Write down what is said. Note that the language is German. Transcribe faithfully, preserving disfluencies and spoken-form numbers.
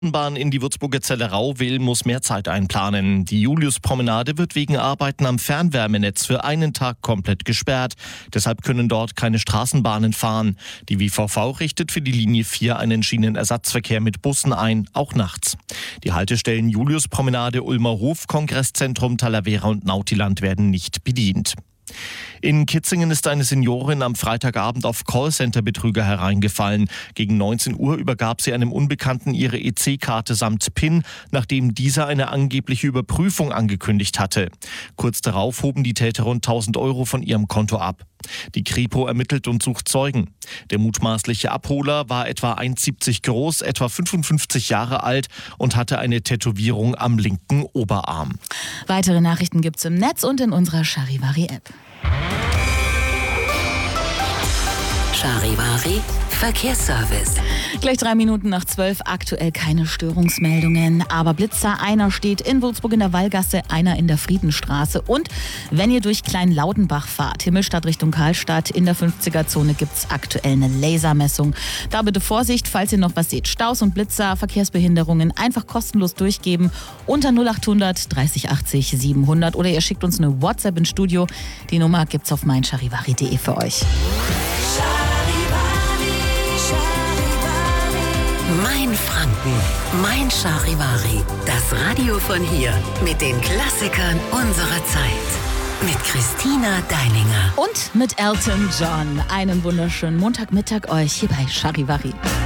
Bahn in die Würzburger Zellerau will, muss mehr Zeit einplanen. Die Juliuspromenade wird wegen Arbeiten am Fernwärmenetz für einen Tag komplett gesperrt. Deshalb können dort keine Straßenbahnen fahren. Die W V V richtet für die Linie vier einen Schienenersatzverkehr mit Bussen ein, auch nachts. Die Haltestellen Juliuspromenade, Ulmer Hof, Kongresszentrum, Talavera und Nautiland werden nicht bedient. In Kitzingen ist eine Seniorin am Freitagabend auf Callcenter-Betrüger hereingefallen. Gegen neunzehn Uhr übergab sie einem Unbekannten ihre E C-Karte samt PIN, nachdem dieser eine angebliche Überprüfung angekündigt hatte. Kurz darauf hoben die Täter rund tausend Euro von ihrem Konto ab. Die Kripo ermittelt und sucht Zeugen. Der mutmaßliche Abholer war etwa eins Komma siebzig groß, etwa fünfundfünfzig Jahre alt und hatte eine Tätowierung am linken Oberarm. Weitere Nachrichten gibt's im Netz und in unserer Charivari-App. Charivari Verkehrsservice. Gleich drei Minuten nach zwölf, aktuell keine Störungsmeldungen. Aber Blitzer, einer steht in Würzburg in der Wallgasse, einer in der Friedenstraße. Und wenn ihr durch Kleinlaudenbach fahrt, Himmelstadt Richtung Karlstadt, in der fünfziger-Zone gibt es aktuell eine Lasermessung. Da bitte Vorsicht, falls ihr noch was seht. Staus und Blitzer, Verkehrsbehinderungen einfach kostenlos durchgeben unter null acht hundert dreißig achtzig siebenhundert oder ihr schickt uns eine WhatsApp ins Studio. Die Nummer gibt's auf meincharivari punkt de für euch. Mein Franken, mein Charivari. Das Radio von hier mit den Klassikern unserer Zeit. Mit Christina Deininger. Und mit Elton John. Einen wunderschönen Montagmittag euch hier bei Charivari.